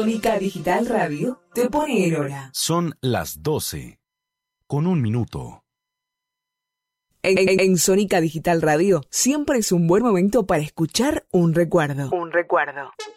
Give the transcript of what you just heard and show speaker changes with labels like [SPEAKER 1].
[SPEAKER 1] Sónica Digital Radio te pone en hora.
[SPEAKER 2] Son las 12:01.
[SPEAKER 1] En Sónica Digital Radio siempre es un buen momento para escuchar un recuerdo.